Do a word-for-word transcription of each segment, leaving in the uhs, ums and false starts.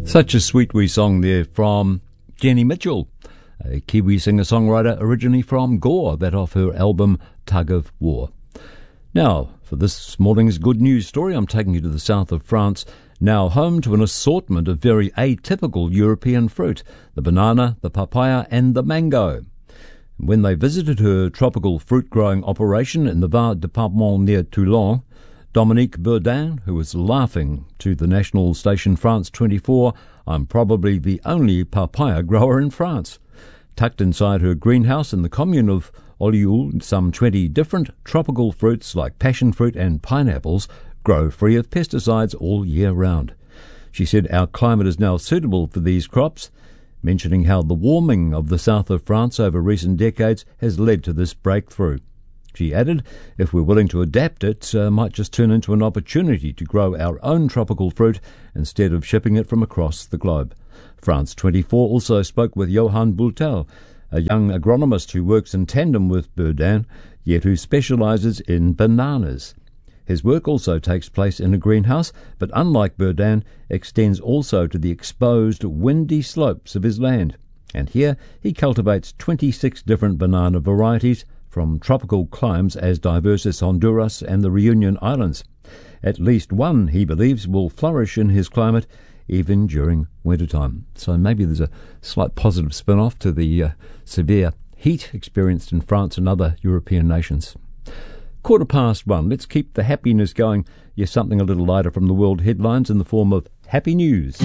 Such a sweet wee song there from Jenny Mitchell, a Kiwi singer-songwriter originally from Gore, that off her album Tug of War. Now, for this morning's good news story, I'm taking you to the south of France, now home to an assortment of very atypical European fruit, the banana, the papaya and the mango. When they visited her tropical fruit-growing operation in the Var department near Toulon, Dominique Bourdin, who was laughing to the national station France twenty-four, "I'm probably the only papaya grower in France." Tucked inside her greenhouse in the commune of Olioul, some twenty different tropical fruits like passion fruit and pineapples grow free of pesticides all year round. She said our climate is now suitable for these crops, mentioning how the warming of the south of France over recent decades has led to this breakthrough. She added, if we're willing to adapt, it uh, might just turn into an opportunity to grow our own tropical fruit instead of shipping it from across the globe. France twenty-four also spoke with Johan Bultel, a young agronomist who works in tandem with Bourdin, yet who specialises in bananas. His work also takes place in a greenhouse, but unlike Bourdin, extends also to the exposed, windy slopes of his land. And here he cultivates twenty-six different banana varieties, from tropical climes as diverse as Honduras and the Reunion Islands. At least one, he believes, will flourish in his climate even during wintertime. So maybe there's a slight positive spin-off to the uh, severe heat experienced in France and other European nations. Quarter past one. Let's keep the happiness going. Yes, something a little lighter from the world headlines in the form of happy news.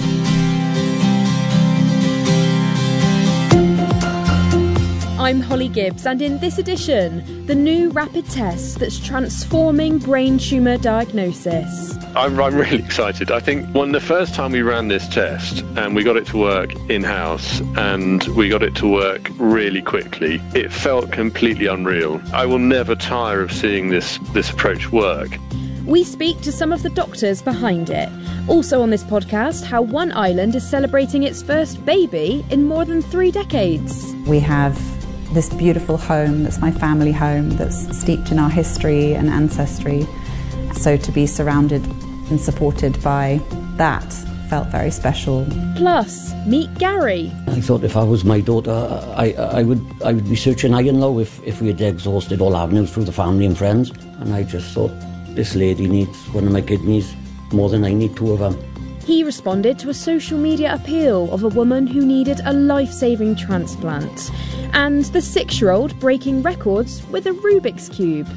I'm Holly Gibbs, and in this edition, the new rapid test that's transforming brain tumour diagnosis. I'm, I'm really excited. I think when the first time we ran this test and we got it to work in-house and we got it to work really quickly, it felt completely unreal. I will never tire of seeing this, this approach work. We speak to some of the doctors behind it. Also on this podcast, how one island is celebrating its first baby in more than three decades. We have this beautiful home that's my family home, that's steeped in our history and ancestry. So to be surrounded and supported by that felt very special. Plus, meet Gary. I thought if I was my daughter, I, I would I would be searching high and low if, if we had exhausted all avenues through the family and friends. And I just thought, this lady needs one of my kidneys more than I need two of them. He responded to a social media appeal of a woman who needed a life-saving transplant. And the six-year-old breaking records with a Rubik's Cube.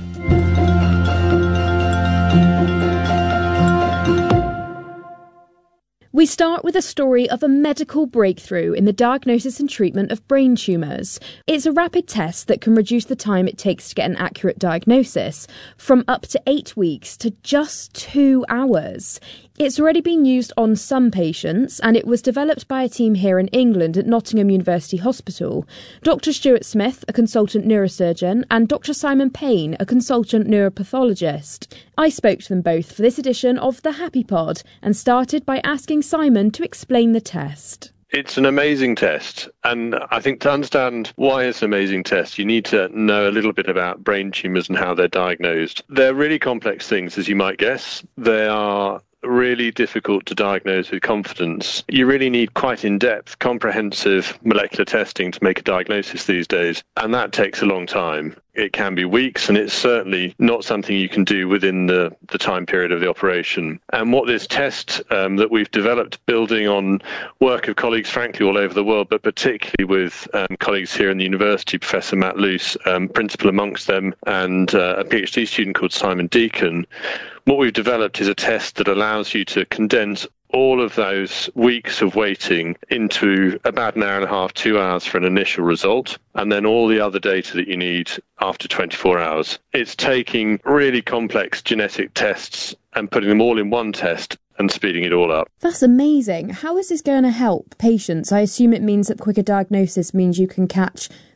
We start with a story of a medical breakthrough in the diagnosis and treatment of brain tumours. It's a rapid test that can reduce the time it takes to get an accurate diagnosis from up to eight weeks to just two hours. It's already been used on some patients, and it was developed by a team here in England at Nottingham University Hospital. Doctor Stuart Smith, a consultant neurosurgeon, and Doctor Simon Payne, a consultant neuropathologist. I spoke to them both for this edition of The Happy Pod and started by asking Simon to explain the test. It's an amazing test, and I think to understand why it's an amazing test, you need to know a little bit about brain tumours and how they're diagnosed. They're really complex things, as you might guess. They are really difficult to diagnose with confidence. You really need quite in-depth, comprehensive molecular testing to make a diagnosis these days, and that takes a long time. It can be weeks, and it's certainly not something you can do within the, the time period of the operation. And what this test um, that we've developed, building on work of colleagues, frankly, all over the world, but particularly with um, colleagues here in the university, Professor Matt Luce, um, principal amongst them, and uh, a PhD student called Simon Deacon, what we've developed is a test that allows you to condense all of those weeks of waiting into about an hour and a half, two hours for an initial result, and then all the other data that you need after twenty-four hours. It's taking really complex genetic tests and putting them all in one test and speeding it all up. That's amazing. How is this going to help patients? I assume it means that quicker diagnosis means you can catch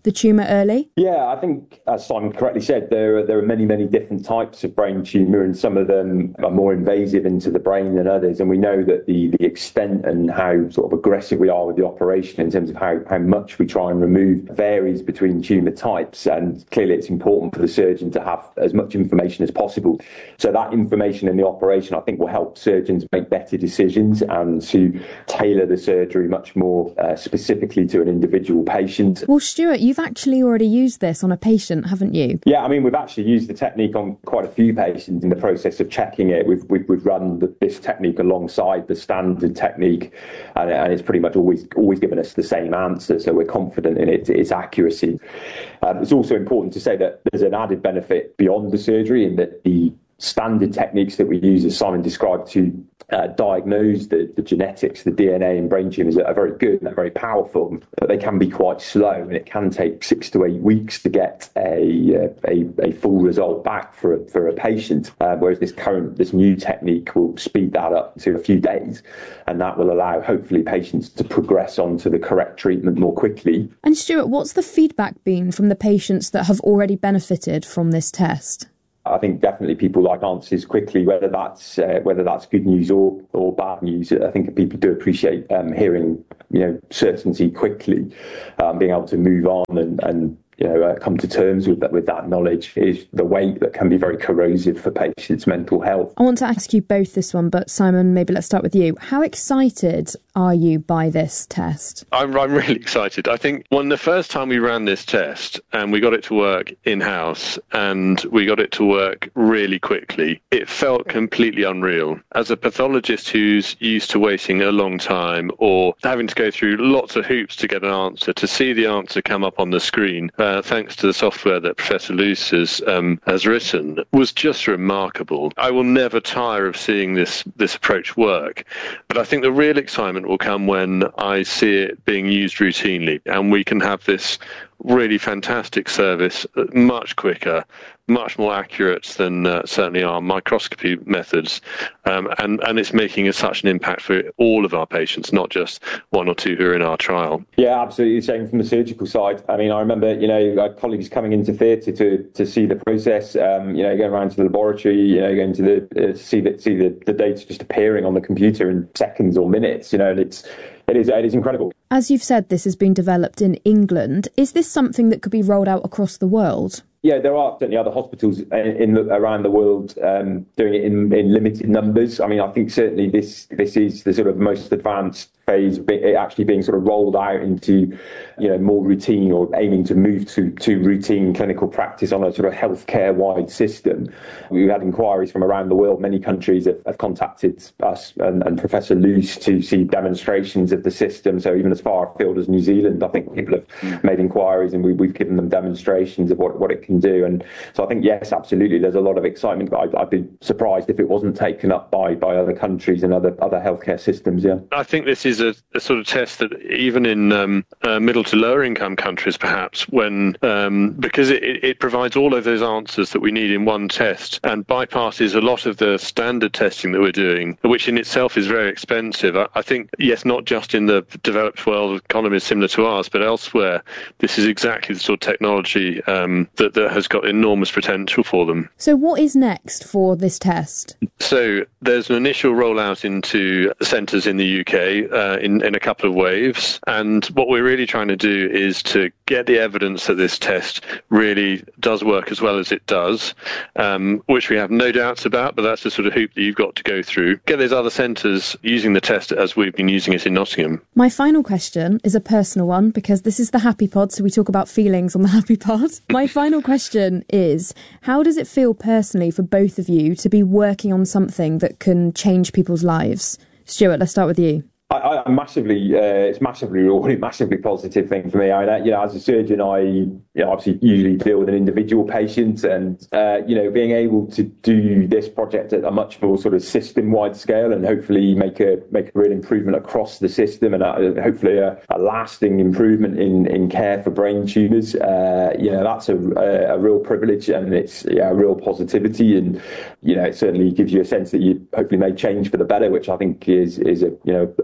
the tumour early? Yeah, I think, as Simon correctly said, there are, there are many, many different types of brain tumour, and some of them are more invasive into the brain than others. And we know that the, the extent and how sort of aggressive we are with the operation in terms of how, how much we try and remove varies between tumour types. And clearly it's important for the surgeon to have as much information as possible. So that information in the operation, I think, will help surgeons make better decisions and to tailor the surgery much more uh, specifically to an individual patient. Well, Stuart, you've actually already used this on a patient, haven't you? Yeah, I mean, we've actually used the technique on quite a few patients in the process of checking it. We've we've, we've run the, this technique alongside the standard technique, and, and it's pretty much always always given us the same answer. So we're confident in it, its accuracy. Um, it's also important to say that there's an added benefit beyond the surgery in that the standard techniques that we use, as Simon described, to uh, diagnose the, the genetics, the D N A in brain tumours are very good and they're very powerful, but they can be quite slow, and it can take six to eight weeks to get a a, a full result back for a, for a patient. Uh, whereas this current, this new technique will speed that up to a few days, and that will allow hopefully patients to progress on to the correct treatment more quickly. And Stuart, what's the feedback been from the patients that have already benefited from this test? I think definitely people like answers quickly, whether that's uh, whether that's good news or, or bad news. I think people do appreciate um, hearing, you know, certainty quickly, um, being able to move on and, and you know, uh, come to terms with that, with that knowledge is the weight that can be very corrosive for patients' mental health. I want to ask you both this one, but Simon, maybe let's start with you. How excited are you by this test? I'm, I'm really excited. I think when the first time we ran this test and we got it to work in-house and we got it to work really quickly, it felt completely unreal. As a pathologist who's used to waiting a long time or having to go through lots of hoops to get an answer, to see the answer come up on the screen, Uh, thanks to the software that Professor Luce has, um, has written, was just remarkable. I will never tire of seeing this, this approach work. But I think the real excitement will come when I see it being used routinely and we can have this really fantastic service much quicker, much more accurate than uh, certainly our microscopy methods. Um, and, and it's making a, such an impact for all of our patients, not just one or two who are in our trial. Yeah, absolutely. Same from the surgical side. I mean, I remember, you know, I had colleagues coming into theatre to, to see the process, um, you know, going around to the laboratory, you know, going to the, uh, to see, the, see the, the data just appearing on the computer in seconds or minutes, you know, and it's, It is, it is incredible. As you've said, this has been developed in England. Is this something that could be rolled out across the world? Yeah, there are certainly other hospitals in, in the, around the world um, doing it in, in limited numbers. I mean, I think certainly this this is the sort of most advanced phase, it actually being sort of rolled out into, you know, more routine or aiming to move to, to routine clinical practice on a sort of healthcare-wide system. We've had inquiries from around the world. Many countries have, have contacted us and, and Professor Luce to see demonstrations of the system. So even as far afield as New Zealand, I think people have made inquiries and we, we've given them demonstrations of what, what it can do. And so I think, yes, absolutely, there's a lot of excitement, but I'd, I'd be surprised if it wasn't taken up by, by other countries and other, other healthcare systems, yeah. I think this is a, a sort of test that even in um, uh, middle to lower income countries, perhaps, when um, because it, it provides all of those answers that we need in one test and bypasses a lot of the standard testing that we're doing, which in itself is very expensive. I, I think, yes, not just in the developed world, economies similar to ours, but elsewhere, this is exactly the sort of technology um, that, that has got enormous potential for them. So what is next for this test? So there's an initial rollout into centres in the U K uh, in, in a couple of waves. And what we're really trying to do is to get the evidence that this test really does work as well as it does, um, which we have no doubts about, but that's the sort of hoop that you've got to go through. Get those other centres using the test as we've been using it in Nottingham. My final question is a personal one, because this is the Happy Pod, so we talk about feelings on the Happy Pod. My final question is, how does it feel personally for both of you to be working on something that can change people's lives? Stuart, let's start with you. I, I massively, uh, it's massively rewarding, massively positive thing for me. I, you know, as a surgeon, I, you know, obviously usually deal with an individual patient, and uh, you know, being able to do this project at a much more sort of system-wide scale, and hopefully make a make a real improvement across the system, and a, hopefully a, a lasting improvement in, in care for brain tumours. Uh, you know, that's a, a, a real privilege, and it's yeah, a real positivity, and you know, it certainly gives you a sense that you hopefully made change for the better, which I think is is a you know a, a good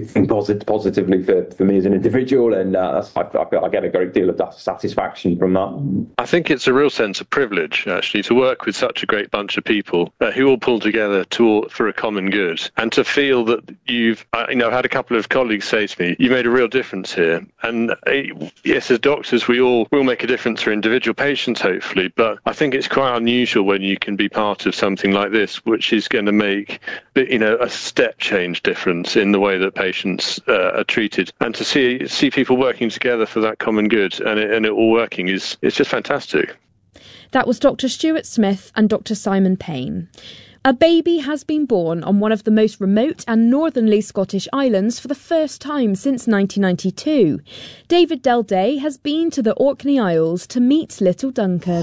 think posit- positively for, for me as an individual, and uh, I, I, I get a great deal of satisfaction from that. I think it's a real sense of privilege, actually, to work with such a great bunch of people uh, who all pull together to, for a common good, and to feel that you've, uh, you know, had a couple of colleagues say to me, you made a real difference here. And uh, yes, as doctors, we all will make a difference for individual patients, hopefully, but I think it's quite unusual when you can be part of something like this, which is going to make, you know, a step change difference in the way that patients uh, are treated. And to see see people working together for that common good and it, and it all working is it's just fantastic. That was Doctor Stuart Smith and Doctor Simon Payne. A baby has been born on one of the most remote and northernly Scottish islands for the first time since nineteen ninety-two. David Delday has been to the Orkney Isles to meet little Duncan.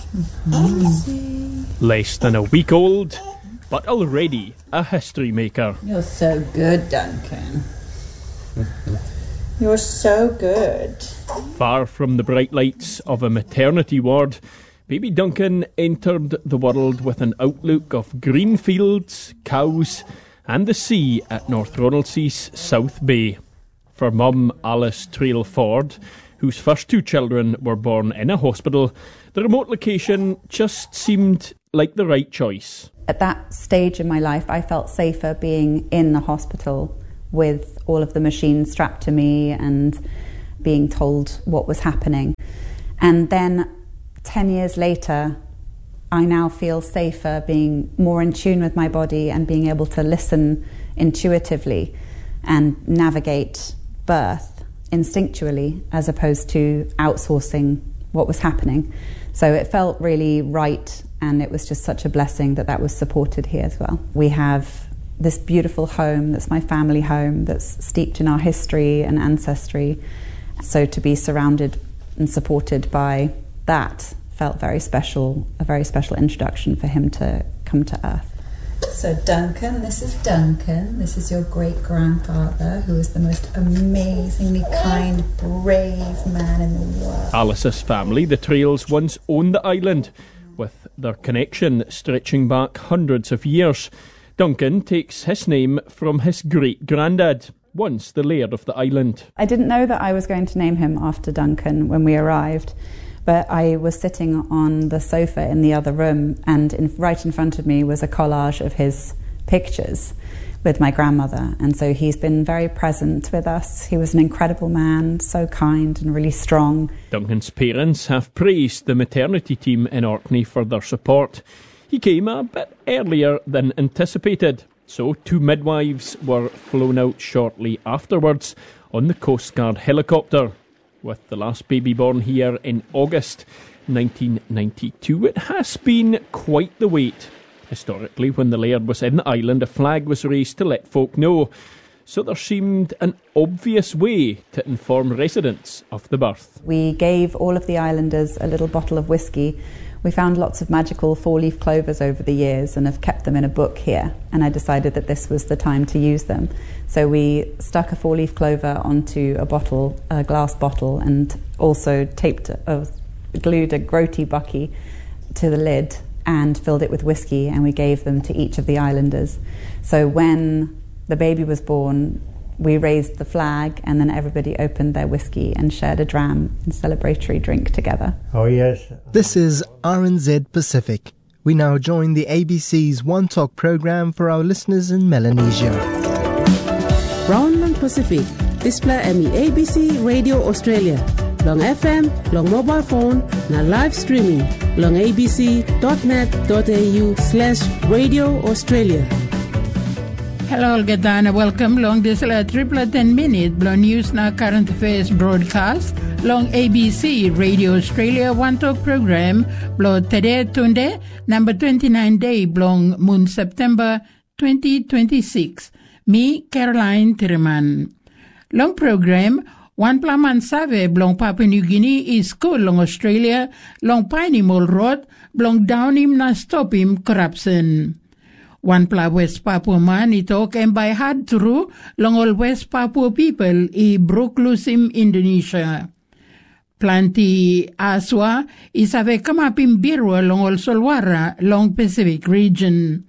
Mm. Less than a week old, but already a history maker. You're so good, Duncan. You're so good. Far from the bright lights of a maternity ward, baby Duncan entered the world with an outlook of green fields, cows and the sea at North Ronaldsea's South Bay. For mum Alice Trail Ford, whose first two children were born in a hospital, the remote location just seemed like the right choice. At that stage in my life, I felt safer being in the hospital with all of the machines strapped to me and being told what was happening. And then ten years later, I now feel safer being more in tune with my body and being able to listen intuitively and navigate birth instinctually as opposed to outsourcing what was happening. So it felt really right, and it was just such a blessing that that was supported here as well. We have this beautiful home that's my family home, that's steeped in our history and ancestry. So to be surrounded and supported by that felt very special, a very special introduction for him to come to Earth. So Duncan, this is Duncan. This is your great-grandfather, who is the most amazingly kind, brave man in the world. Alice's family, the Trails, once owned the island, with their connection stretching back hundreds of years. Duncan takes his name from his great-granddad, once the laird of the island. I didn't know that I was going to name him after Duncan when we arrived, but I was sitting on the sofa in the other room, and in, right in front of me was a collage of his pictures with my grandmother. And so he's been very present with us. He was an incredible man, so kind and really strong. Duncan's parents have praised the maternity team in Orkney for their support. He came a bit earlier than anticipated, so two midwives were flown out shortly afterwards on the Coast Guard helicopter. With the last baby born here in August nineteen ninety-two, it has been quite the wait. Historically, when the laird was in the island, a flag was raised to let folk know, so there seemed an obvious way to inform residents of the birth. We gave all of the islanders a little bottle of whiskey. We found lots of magical four-leaf clovers over the years and have kept them in a book here, and I decided that this was the time to use them. So we stuck a four-leaf clover onto a bottle, a glass bottle, and also taped, a, glued a groti bucky to the lid and filled it with whiskey, and we gave them to each of the islanders. So when the baby was born, we raised the flag, and then everybody opened their whiskey and shared a dram and celebratory drink together. Oh, yes. This is R N Z Pacific. We now join the A B C's One Talk program for our listeners in Melanesia. Brown ng Pacific, display emi A B C Radio Australia. Long F M, long mobile phone, na live streaming. Long abc.net.au slash Radio Australia. Hello, Gadana. Welcome. Long this uh, triple ten minute Blog News na current affairs broadcast. Long A B C Radio Australia One Talk program. Blog today Tunde number twenty-nine day Blong Moon September twenty twenty-six. Me Caroline Tiriman. Long program. One plaman save Blong Papua New Guinea is school long Australia. Long Piney Mall Road. Blong down him na stop him corruption. One pla West Papua man ito ken by hard through long all West Papua people I broke loose in Indonesia. Planti Aswa is ave come up in Birwa long all Solwara long Pacific region.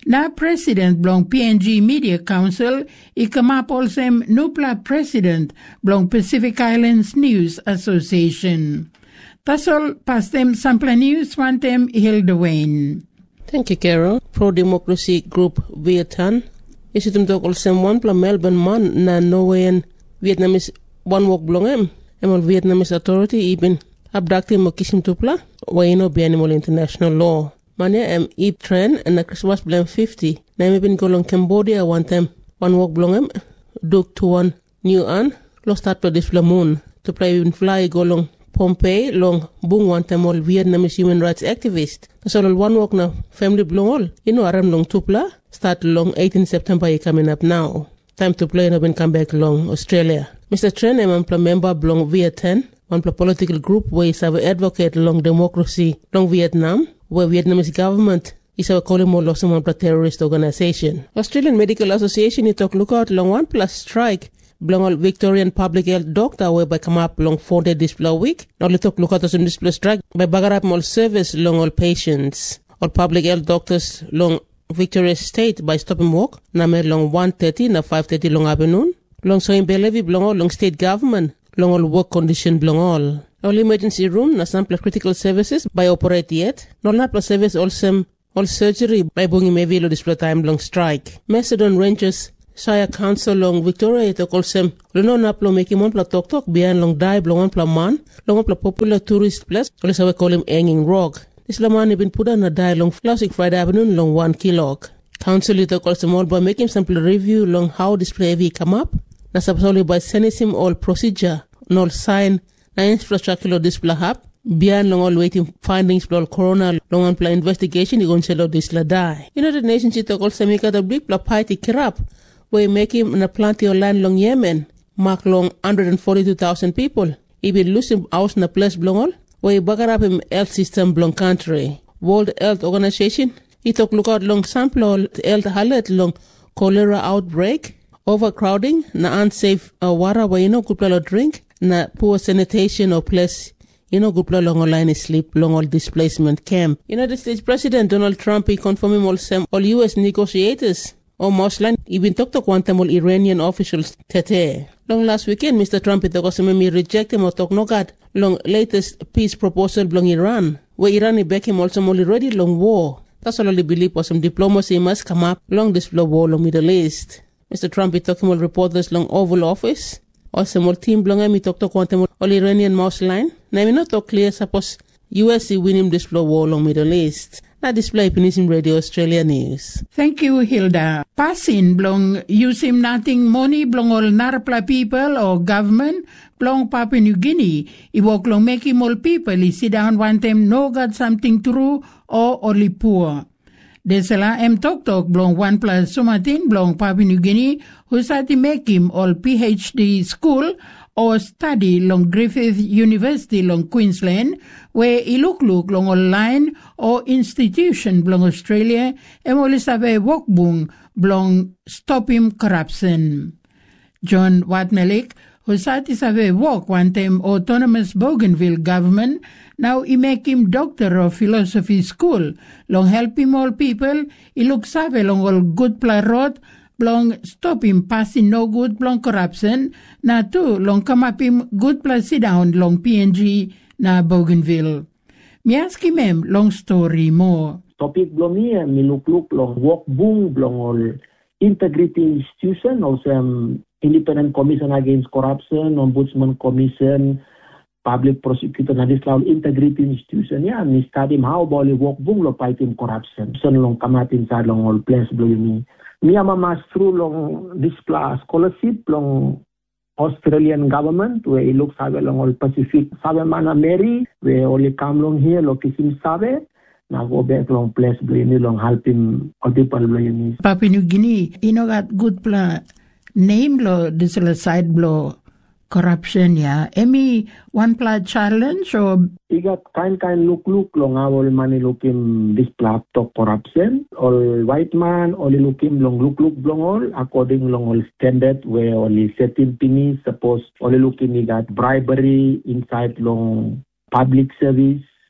Na president blong P N G Media Council, ikamapol sem nupla president blong Pacific Islands News Association. Tasol pastem Sampla News wantem Hilda Wayne. Thank you, Carol. Pro-Democracy Group Vietnam. Isitum tokol sem one pla Melbourne man na Norwegian Vietnamese one walk blongem. Emol Vietnamese authority even abducted mo kisim tupla. Waino bianimol international law. Mania em Ip Tren and na Christmas blem fifty. Na emi bin golong Cambodia one time. One walk blongem. Duk to one new an. Lo start to this moon. To play even fly golong Pompey long bung one time all Vietnamese human rights activist. So one walk na family blong all. You know aram long tupla. Start long eighteenth September coming up now. Time to play and when come back long Australia. Mister Tren em a member blong Vietnam. One political group where is our advocate long democracy long Vietnam. Where Vietnamese government is our calling more loss one terrorist organization. Australian Medical Association it talk look out long one plus strike. Blong Victorian Public Health Doctor whereby come up long four day display week. Now let's talk look out as display strike by bagarap all service long all patients. All public health doctors long Victoria State by stop and walk. Na me long one thirty na five thirty long afternoon. Long so in Bellevue blong all long state government. Long all work condition blong all. All emergency room na sample critical services by operate yet. No not plus service also all surgery by bungi maybe lo display time long strike. Macedon Rangers Shire Council long Victoria ito kolsem luno na plo make mon pla tok tok bian long dai blongon pla man long pla popular tourist place ole sawe call him Hanging Rock. This lamani bin puda na dai long classic Friday afternoon long one kilok. Council ito kolsem all by making sample review long how display V come up. Na subsolely by sending him all procedure no sign na infrastructure display hub. Bian long all waiting findings for corona long on pla investigation igon selo disla dai. United Nations ito kolsem ika the big pla party kirap. We make him in a plenty of land long Yemen, mark long one hundred forty-two thousand people. He been losing house in a place belong all. We bagar up him health system belong country. World Health Organization, he took look out long sample health alert long cholera outbreak, overcrowding, na unsafe uh, water where you know good people drink, na poor sanitation or place, you know good people long online sleep, long all displacement camp. United States President Donald Trump, he confirmed him all some all U S negotiators. O Moslan, even talk to quantum Iranian officials tete. Long last weekend, Mister Trump ito kasi may reject him o talk no god long latest peace proposal long Iran. Where Iran i back him also more ready long war. That's all I believe was some diplomacy must come up long this war long Middle East. Mister Trump ito talking reporters long Oval Office. Also more team long I talk to quantum all Iranian Moslan. Na I not talk clear suppose U S win him this war long Middle East. Na display Penisim Radio Australia News. Thank you, Hilda. Pasin blong usim nating money blong all narpla people or government blong Papua New Guinea. Iwok long make him all people I sit down one time no got something true or only poor. Desala em tok tok blong one plus sumatin blong Papua New Guinea who sati make him all P H D school or study long Griffith University long Queensland where I look look long online or institution blong Australia em oli sabe wokbung blong stop him corruption. John Watmelik who sati sabe wok one time autonomous Bougainville government now I make him doctor of philosophy school long help him all people I look sabe long all good pla road long stop him passing no good long corruption na tu long come up him good plus sit down long P N G na Bougainville. Mi ask him em long story more. Topic blong niya milukluk long walk boom blong all integrity institution also um, independent commission against corruption, ombudsman commission, public prosecutor na this long integrity institution ya ni study how boli walk boom lo fighting corruption. So long come up inside long all place blong ni. Mi ama mas through long display scholarship long Australian government where it looks sabe long all Pacific sabe mana Mary where only come long here lo kisim sabe na go back long place blini long helping all people blini. Papua New Guinea you know got good pla name lo this side blow corruption ya. Emi one pla challenge or he got kind kind look look long our money looking this pla talk corruption all white man only looking long look look long all according long all standard where only certain pennies suppose only looking he got bribery inside long public service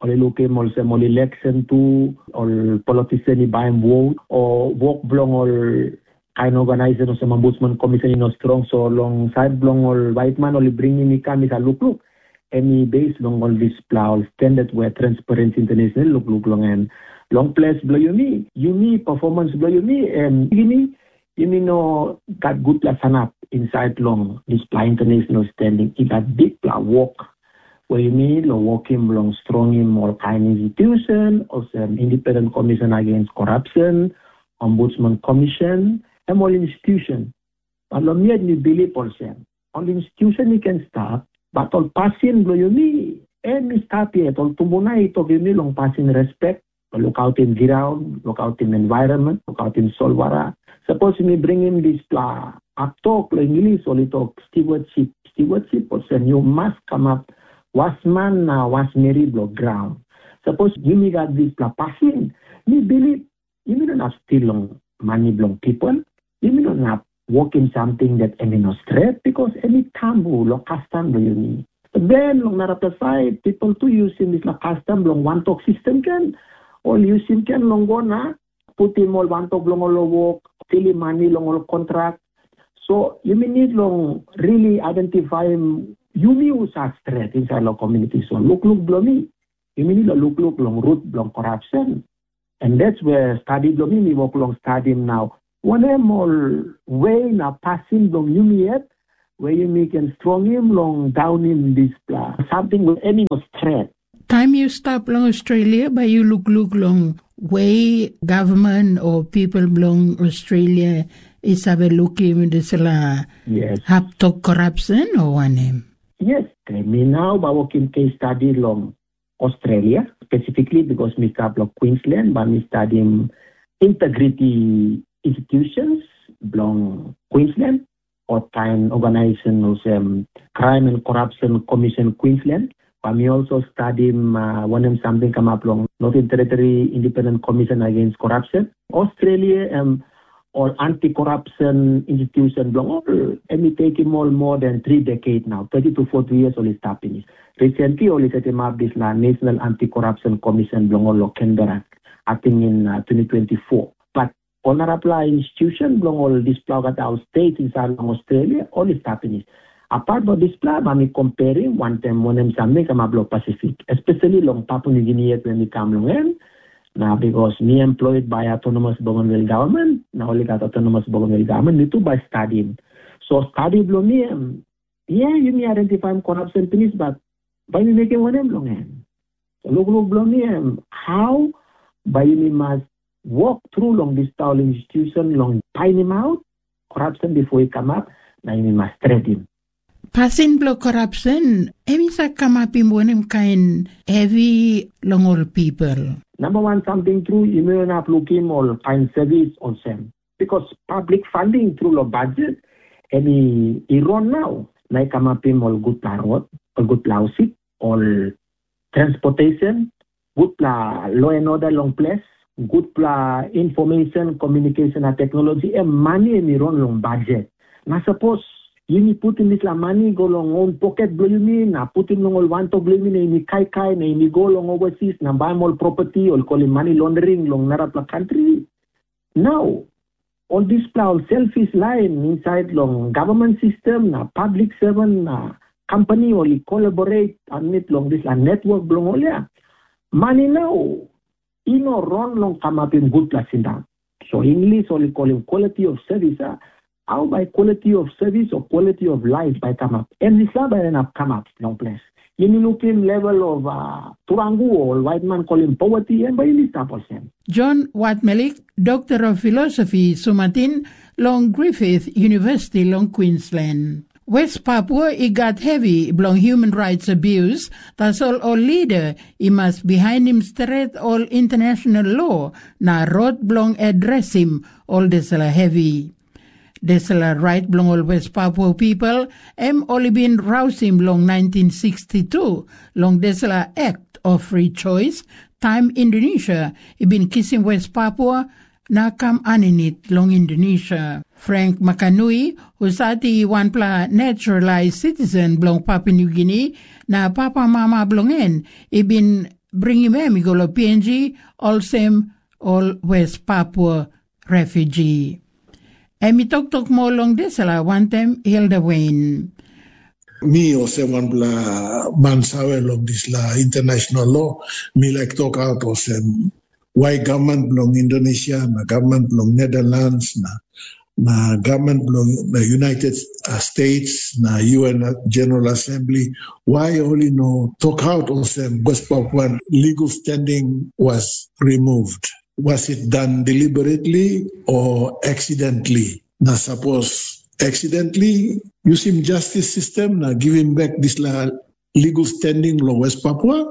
Oli lukim ol sem ol election tu, ol politician ni bayan vote, o walk blong ol kain organizer no sa ombudsman commission no strong so long side blong ol white man ol bring ni kami sa look-look. Any base long ol display ol standard where Transparency International look-look long and long place blow you me. You me performance blow you me and gini you mean no got good plus up inside long display international standing. It got big plus walk. Where you mean lo walking long strong in more kind institution or some independent commission against corruption, ombudsman commission, and all institution. But lo me ni believe person. On institution you can start, but all passing lo you mean any start yet all tumunay ito you mean long passing respect. Look out in ground, look out in environment, look out in Solwara. Suppose me bring in this pla talk lo English or talk stewardship, stewardship person you must come up. Was man na was Mary block ground. Suppose you me got this pla passing. Me believe you me don't have still long money belong people. You me don't have working something that any no straight because any tambu lo custom lo you need. Then long narata side people to using this la custom long one talk system can all using can long go na put in all one talk long lo work till money long all contract. So you may need long really identify you me use a straight inside the community. So look, look, blow me. You mean look, look, long root, long corruption. And that's where study blow me, me work long study now. One of more way na passing long you me yet, where you make and strong him long down in this uh, something with any straight. Time you stop long Australia, but you look, look long way government or people belong Australia is have a look in this la yes. have to corruption or one name. Yes, me now by working case study long Australia, specifically because me start long Queensland, but me studying integrity institutions belong Queensland or time organization of um, crime and corruption commission Queensland. But me also studying uh, one of something come up long Northern Territory Independent Commission Against Corruption. Australia um or anti-corruption institution belong all and me taking more more than three decades now, thirty to forty years only stopping. Recently only set him up this uh, National Anti-Corruption Commission belong all Canberra, I think in uh, twenty twenty-four. But honorable institution belong all this plug at our state inside Australia only stopping. Apart from this plan, I'm comparing one time one and something come up Pacific, especially long Papua New Guinea when we come long in. Now, because me employed by autonomous Bougainville government, now only got autonomous Bougainville government, need to by studying. So study below me, um, yeah, you may identify corruption things, but by me making one em long end. So look, look below me, um, how by me must walk through long this tall institution, long find him out, corruption before he come up, now you must treat him. Passing block corruption, emi sa come up in one kind heavy long old people. Number one, something true, you may not look him or find service on them. Because public funding through the budget, any Iran now, like come up him all good road, or good ploughship, or transportation, good pla law and order long place, good pla information, communication and technology, and money in Iran long budget. Now suppose you need put in this la money go long own pocket blow you mean na put in long all one to blow me na ini kai kai na ini go long overseas na buy more property or call it money laundering long narap la country. Now all this plow selfish line inside long government system na public servant na company only collaborate and meet long this la network belong all yeah. Money now you know run long come up in good place in that. So English only call him quality of service. Uh, How by quality of service or quality of life by come up? And this by enough come up long place. You look in level of uh, Turangu or white man call him poverty and by this type of thing. John Watmelik, Doctor of Philosophy, Sumatin, Long Griffith University, Long Queensland. West Papua, it got heavy belong human rights abuse. That's all all leader. He must behind him straight all international law. Na road belong address him. All this are heavy. This la right belong all West Papua people. Em only been rousing long nineteen sixty-two. Long this la act of free choice. Time Indonesia. He been kissing West Papua. Na kam aninit long Indonesia. Frank Makanui, who sati one pla naturalized citizen belong Papua New Guinea. Na papa mama belongen. He been bring him em igolo P N G olsem all West Papua refugee. Emi tok tok mo long desala one time Hilda Wayne. Me or someone bla mansawe long this la international law. Me like talk out or some why government belong Indonesia, na government belong Netherlands, na na government belong the United States, na U N General Assembly. Why only no talk out or some West Papuan legal standing was removed? Was it done deliberately or accidentally? Now suppose accidentally using justice system, now giving back this la legal standing law West Papua.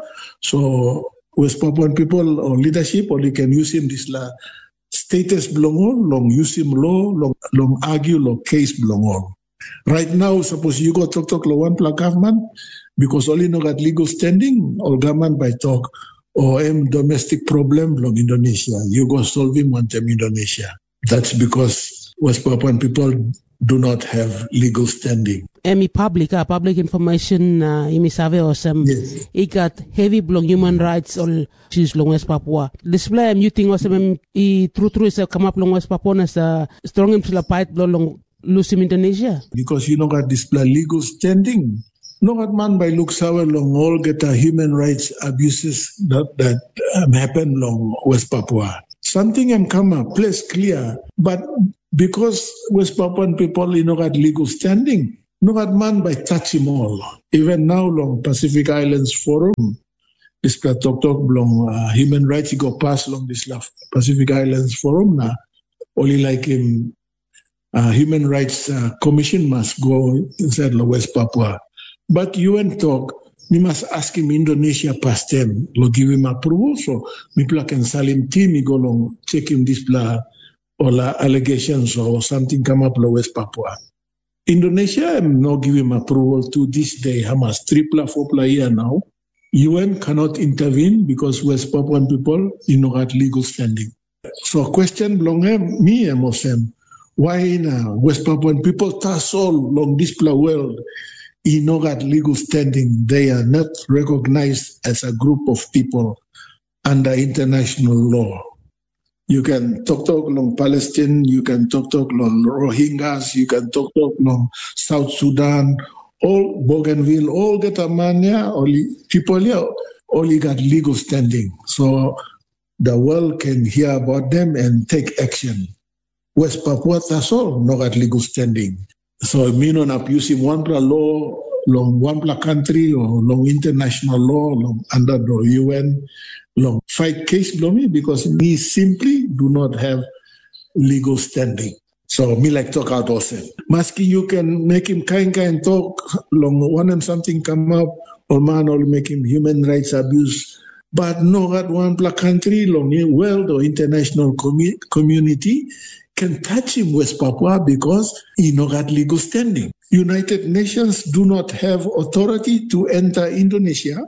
So West Papuan people or leadership only can use him this la status belong on, long use him law, long, long argue law case belong on. Right now, suppose you go talk talk law one plus government because only no got legal standing or government by talk. Or M domestic problem long Indonesia. You go solve him one time Indonesia. That's because West Papuan people do not have legal standing. Emi public, uh, public information, uh, imi save osam. Yes. I got heavy blong human rights all issues long West Papua. Display am you think osam I true true is come up long West Papua as a strong him to la fight long lose him Indonesia. Because you know got display legal standing. No got man by look sour long all get a human rights abuses that that um, happen long West Papua. Something am come up, place clear, but because West Papuan people you know got legal standing. No got man by touch him all. Even now, long Pacific Islands Forum, this talk talk long uh, human rights, he go pass long this Pacific Islands Forum now. Only like him, uh, Human Rights uh, Commission must go inside the West Papua. But U N talk, we must ask him Indonesia past them, lo give him approval. So we can salim team, we go long check him this blah or la allegations or something come up lo West Papua. Indonesia no give him approval to this day. Hamas triple four year now. U N cannot intervene because West Papuan people you know got legal standing. So question belong me and Mosem. Why now West Papuan people task all long this world you know got legal standing. They are not recognized as a group of people under international law. You can talk talk long Palestine, you can talk talk long Rohingyas, you can talk talk long South Sudan, all Bougainville, all get a mania, only people here only got legal standing. So the world can hear about them and take action. West Papua, that's all, no got legal standing. So me not abusing one law, long one country or long international law, long under the U N. Long fight case below me because me simply do not have legal standing. So me like talk out also. Maski you can make him kind kind talk long one and something come up or man or make him human rights abuse. But no that one black country long world or international commu- community can touch him West Papua because he no got legal standing. United Nations do not have authority to enter Indonesia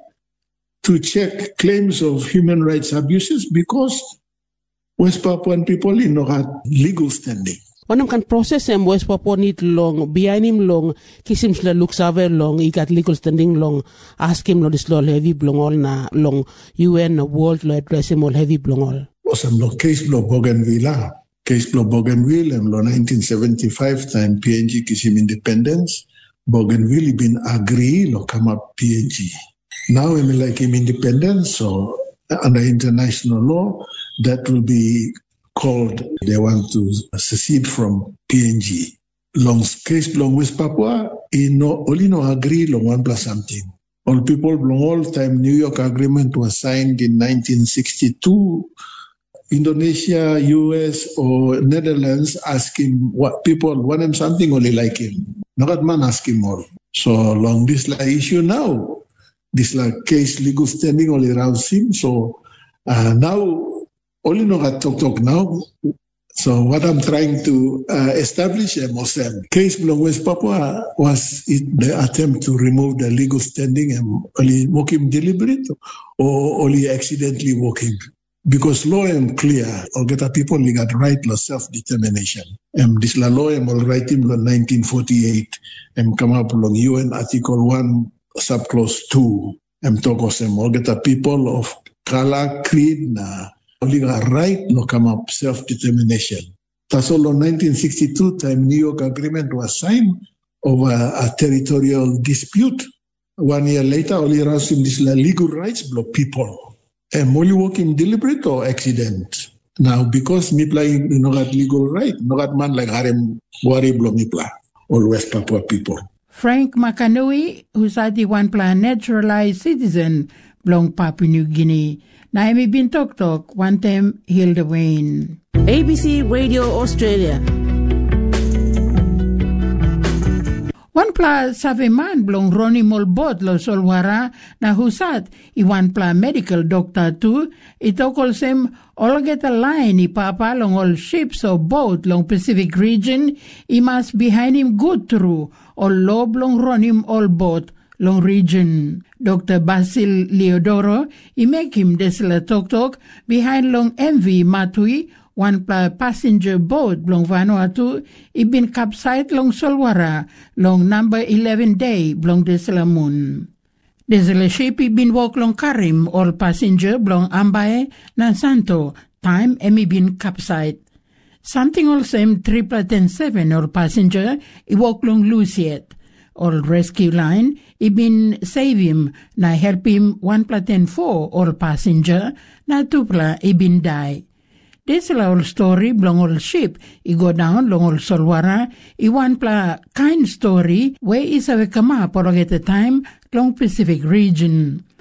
to check claims of human rights abuses because West Papuan people in no had legal standing. When can process him West Papua need long, behind him long, kiss him look saver long, he got legal standing long, ask him lo this law heavy blong all na long U N world law address him all heavy blong all. Osam lo case lo Bougainville, case lo Bougainville and lo nineteen seventy-five time P N G kiss him independence, Bougainville been agree lo come up P N G. Now, I mean, like him independent, so under international law, that will be called, they want to secede from P N G. Long case long West Papua, he no, only no agree long one plus something. All people, long all time New York Agreement was signed in nineteen sixty-two. Indonesia, U S or Netherlands ask him what people want him something only like him. Not man ask him all. So long this like issue now. This like case legal standing all around him. So uh, now, only know how to talk talk now. So what I'm trying to uh, establish, uh, Mosem, case belong West Papua was it the attempt to remove the legal standing and only walk him deliberate or only accidentally walk him. Because law am clear, or get a people they got right to self-determination. And this law am all right in nineteen forty-eight and come up along U N Article one. Subclause two, I'm talking about all get the people of kala creed na liga right no come up self-determination. That's all in nineteen sixty-two time New York Agreement was signed over a territorial dispute. One year later, only rasim this legal rights block people. And only working deliberate or accident. Now, because me play no got legal right, no got man like harem worry blow me play all West Papua people. Frank Makanui, who's at the one plan naturalized citizen, belong Papua New Guinea. Naomi bin Tok Tok, one time Hilda Wayne. A B C Radio Australia. One pla save man blong Ronnie Molbot lo solwara na husat I one pla medical doctor tu itokol sem all get a line I papa long all ships or boat long Pacific region I must behind him good through all lob long Ronnie all boat long region. Doctor Basil Leodoro I make him desla tok tok behind long M V Matui one pla passenger boat blong Vanuatu I been capsized long Solwara long number eleven day blong Deselamun. Desela ship I been walk long Karim all passenger blong Ambae nan Santo time emi been capsized. Something all same triple ten seven all passenger I walk long Luciet. All rescue line I been save him na help him one pla ten four all passenger na tupla I been die. This is our story, belong all ship. I go down, long all Solwara. I one pla kind story, where is a kama por at the time, long Pacific region.